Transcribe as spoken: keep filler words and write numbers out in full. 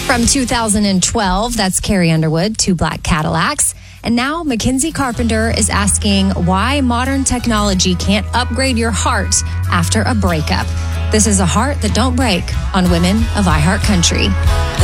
From two thousand twelve, that's Carrie Underwood, Two Black Cadillacs. And now Mackenzie Carpenter is asking why modern technology can't upgrade your heart after a breakup. This is A Heart That Don't Break on Women of iHeartCountry.